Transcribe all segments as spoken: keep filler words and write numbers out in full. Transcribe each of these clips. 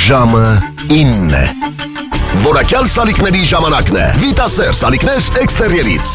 Ժամը ինը Որակյալ սալիկների ժամանակն է Վիտասեր սալիկներ էքստերիերից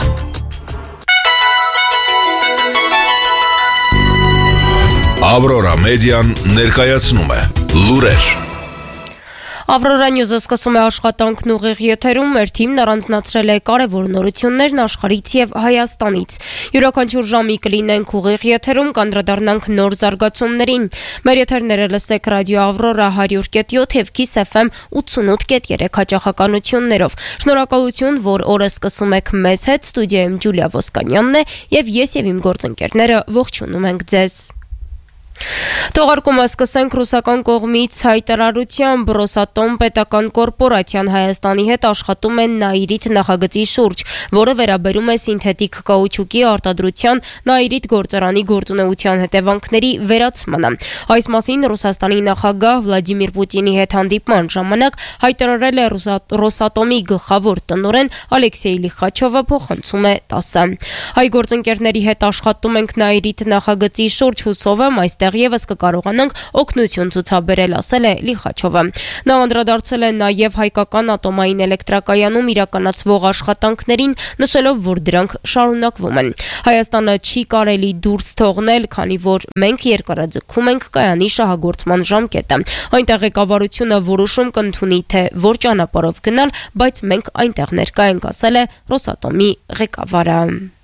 Ավրորա մեդիան ներկայացնում է լուրեր Ավրորա Նյուզը սկսում է աշխատանքն ուղիղ եթերում, մեր թիմն առանձնացրել է կարևոր նորություններն աշխարհից եւ Հայաստանից։ Յուրաքանչյուր ժամի կլինենք ուղիղ եթերում, կանդրադառնանք նոր զարգացումներին։ Մեր եթերները լսեք ռադիո Ավրորա հարյուր կետ յոթ եւ Kiss F M ութսունութ կետ երեք հաճախականություններով։ Շնորհակալություն, որ օրը սկսում եք մեզ հետ, ստուդիայում Ջուլիա Ոսկանյանն է եւ ես եւ իմ գործընկերները ողջունում ենք ձեզ։ Թողարկումը սկսենք ռուսական կողմից հայտարարությամբ Ռոսատոմ պետական կորպորացիան Հայաստանի հետ աշխատում է Նաիրիթ նախագծի շուրջ, որը վերաբերում է սինթետիկ կաուչուկի արտադրության Նաիրիթ գործարանի գործունեության հետևանքների վերացմանը։ Այս մասին Ռուսաստանի նախագահ Վլադիմիր Պուտինի հետ հանդիպման ժամանակ հայտարարել է Ռոսատոմի գլխավոր տնօրեն Ալեքսեյ Լիխաչովը, փոխանցում է տասը։ Հայ գործընկերների հետ աշխատում ենք Նաիրիթ նախագծի շուրջ, հուսով եմ այստեղ եւս կկարողանանք օգնություն ցուցաբերել, ասել է Լիխաչովը։ Նա անդրադարձել է նաեւ հայկական ատոմային էլեկտրակայանում իրականացվող աշխատանքներին, նշելով, որ դրանք շարունակվում են։ Հայաստանը չի կարելի դուրս թողնել, քանի որ մենք երկարաձգում ենք կայանի շահագործման ժամկետը։ Այնտեղ ղեկավարությունը որոշում կընդունի, թե որ ճանապարհով գնալ, բայց մենք այնտեղ ներկա ենք, ասել է Ռոսատոմի ղեկավարը։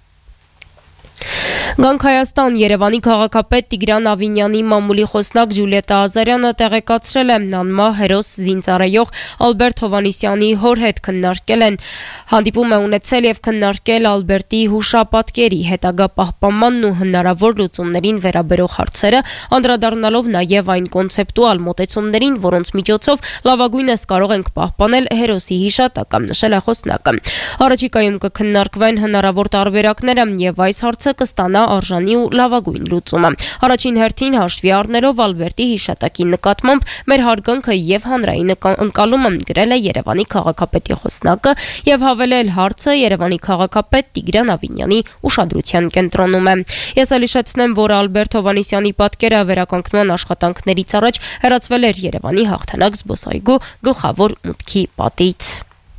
Գանք Հայաստան Երևանի քաղաքապետ Տիգրան Ավինյանի մամուլի խոսնակ Ջուլիետա Ազարյանը տեղեկացրել է անմահ հերոս զինծառայող Ալբերտ Հովանիսյանի հոր հետ քննարկել են հանդիպում է ունեցել եւ քննարկել Ալբերտի հուշապատկերի հետագա պահպանմանն ու հնարավոր լուծումներին վերաբերող հարցերը, անդրադառնալով նաեւ այն կոնցեպտուալ մոտեցումներին, որոնց միջոցով լավագույնս կարող ենք պահպանել հերոսի հիշատակը, նշել է խոսնակը։ Առաջիկայում կքննարկվեն հնարավոր տարբերակները եւ այս հարցը կստանա արժանի ու լավագույն լուծումը։ Առաջին հերթին հաշվի առնելով Ալբերտի հիշատակի նկատմամբ մեր հարգանքը եւ հանրային ընկալումը, գրել է Երևանի քաղաքապետի խոսնակը եւ հավելել հարցը Երևանի քաղաքապետ Տիգրան Ավինյանի ուշադրության կենտրոնում է։ Ես էլ հիշեցնեմ, որ Ալբերտ Հովանիսյանի պատկերը վերականգնման աշխատանքներից առաջ հեռացվել էր Երևանի հաղթանակ զբոսայգու գլխավոր մուտքի պատից։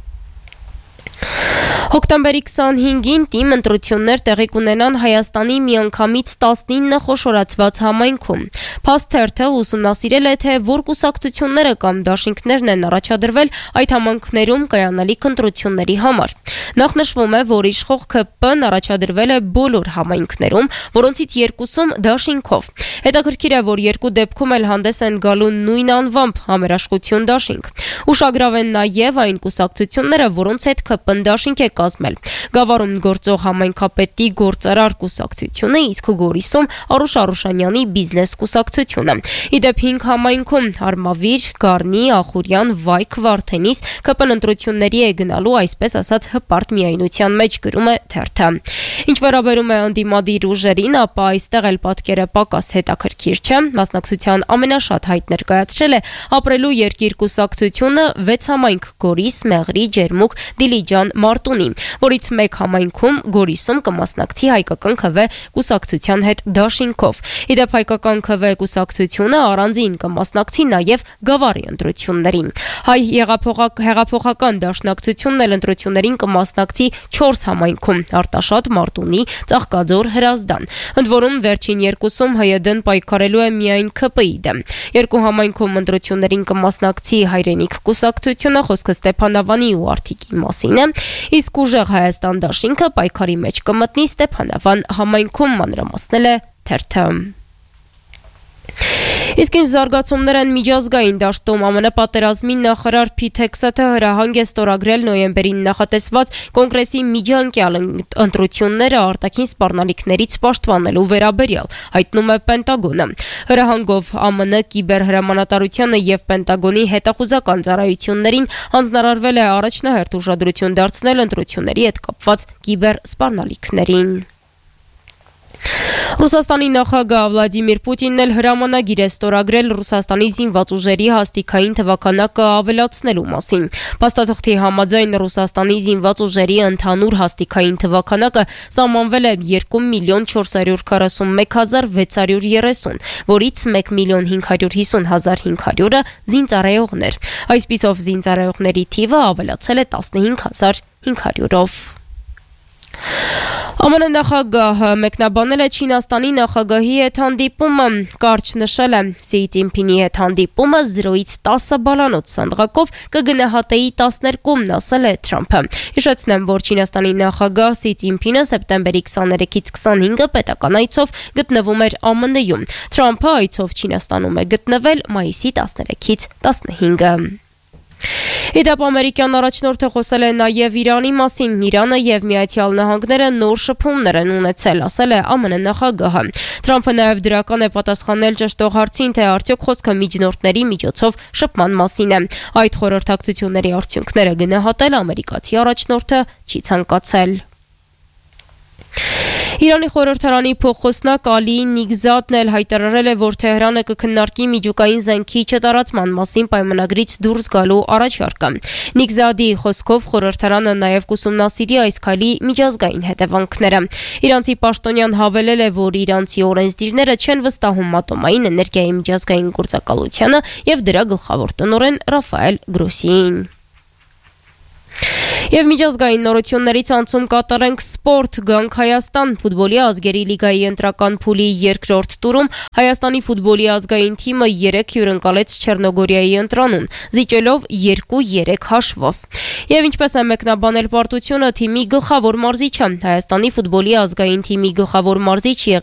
Հոկտեմբերի քսանհինգին թիմ ընտրություններ տեղի կունենան Հայաստանի միանգամից տասնինը խոշորացված համայնքում։ Փասթերթը ուսումնասիրել է, թե որ կուսակցությունները կամ դաշինքներն են առաջադրվել այդ համայնքներում կայանալիք ընտրությունների համար։ Նախ նշվում է, որ իշխող K P N առաջադրվել է բոլոր համայնքներում, որոնցից երկուսում դաշինքով։ Հետաքրքիր է, որ երկու դեպքում էլ հանդես են գալու նույն անվամբ Համերաշխություն դաշինք։ Ուշագրավ են նաև այն կուսակցությունները, որոնց հետ K P N դաշինք է կազմել։ Գավառում գործող համայնքապետի գործարար կուսակցությունը, իսկ Գորիսում Արուշ Արուշանյանի բիզնես կուսակցությունը։ Իդեպ հինգ համայնքում Արմավիր, Գառնի, Ախուրյան, Վայք, Վարդենիս K P N ընտրությունների է գնալու, այսպես ասած, հպարտ միայնության մեջ, գրում է թերթը։ Ինչ վերաբերում է անդիմադիր ուժերին, ապա այստեղ էլ պատկերը պակաս հետաքրքիր չէ։ Մասնակցության ամենաշատ հայտ ներկայացրել է Ապրելու երկիր կուսակցությունը, վեց համայնք Գորիս, Մեղրի, Ջերմուկ, Դիլիջան, Մարտունի, որից մեկ համայնքում Գորիսում կմասնակցի հայկական K V կուսակցության հետ դաշինքով։ Իդեպ հայկական K V կուսակցությունը առանձին կմասնակցի նաև Գավառի ընտրություններին։ Հայ հեղափոխական դաշնակցությունն էլ ընտրություններին կմասնակցի չորս համայնքում՝ Արտաշատ, Մարտունի, Ծաղկաձոր, Հրազդան։ Ընդ որում վերջին երկուսում H Y D N պայքարելու է միայն K P I դեմ։ Երկու համայնքում ընտրություններին կմասնակցի Հայրենիք կուսակցությունը, խոսքը Ստեփանավանի ու Արթիկի մասին է, իսկ ուժեղ Հայաստան դաշինքը պայքարի մեջ կմտնի Ստեփանավան համայնքում, մանրամասնել է թերթը։ Իսկ ինչ զարգացումներ են միջազգային դաշտում, M M N պատերազմի նախարար Փիթ Հեքսեթը հրահանգ է ստորագրել նոյեմբերին նախատեսված կոնգրեսի միջանկյալ ընտրությունները արտաքին սպառնալիքներից պաշտպանելու վերաբերյալ, հայտնում է Պենտագոնը։ Հրահանգով M N կիբերհրամանատարությանը եւ Պենտագոնի հետախուզական ծառայություններին հանձնարարվել է առաջնահերթ ուշադրություն դարձնել ընտրությունների հետ կապված կիբեր սպառնալիքներին։ Ռուսաստանի նախագահ Վլադիմիր Պուտինն էլ հրամանագիր է ստորագրել Ռուսաստանի զինված ուժերի հաստիկային թվականակը ավելացնելու մասին։ Փաստաթղթի համաձայն Ռուսաստանի զինված ուժերի ընդհանուր հաստիկային թվականակը սահմանվել է երկու միլիոն չորս հարյուր քառասունմեկ հազար վեց հարյուր երեսուն, որից մեկ միլիոն հինգ հարյուր հիսուն հազար հինգ հարյուրը զինծառայողներ։ Այսպիսով զինծառայողների թիվը ավելացել է տասնհինգ հազար հինգ հարյուրով։ ԱՄՆ նախագահը մեկնաբանել է Չինաստանի նախագահի հետ հանդիպումը, կարճ նշել է Սի Ցզինփինի հետ հանդիպումը զրոյից տասը բալանոց սանդղակով կգնահատեի տասներկումն, ասել է Թրամփը։ Հիշեցնեմ, որ Չինաստանի նախագահ Սի Ցզինփինը սեպտեմբերի քսաներեքից քսանհինգը պետական այցով գտնվում էր Ամն Ում։ Թրամփը այցով Չինաստանում է գտնվել մայիսի տասներեքից տասնհինգը։ Իդեպ ամերիկյան առաջնորդը խոսել է նաև Իրանի մասին։ Իրանը եւ Միացյալ Նահանգները նոր շփումներ են ունեցել, ասել է ԱՄՆ նախագահը։ Թրամփը նաև դրական է պատասխանել ճշտող հարցին, թե արդյոք խոսքը միջնորդների միջոցով շփման մասին է։ Այդ խորհրդակցությունների արդյունքները գնահատել ամերիկացի առաջնորդը չի ցանկացել։ Իրանի խորհրդարանի փոխխոսնակ Ալի Նիգզադն էլ հայտարարել է, որ Թեհրանը կքննարկի միջուկային զենքի չտարածման մասին պայմանագրից դուրս գալու առաջարկը։ Նիգզադի խոսքով խորհրդարանը նաև կուսումնասիրի այս քայլի միջազգային հետևանքները։ Իրանցի պաշտոնյան հավելել է, որ իրանցի օրենսդիրները չեն վստահում ատոմային էներգիայի միջազգային գործակալությանը եւ դրա գլխավոր տնօրեն Ռաֆայել Գրոսիին։ Եվ միջազգային նորություններից անցում կատարենք սպորտ, գանք Հայաստան։ Ֆուտբոլի ազգերի լիգայի ընտրական փուլի երկրորդ տուրում Հայաստանի ֆուտբոլի ազգային թիմը երեք հյուրընկալեց Չեռնոգորիայի ընտրանուն, զիջելով երկու երեք հաշվով։ Եվ ինչպես է մեկնաբանել պարտությունը, թիմի գլխավոր մարզիչը, Հայաստանի ֆուտբոլի ազգային թիմի գլխավոր մարզիչ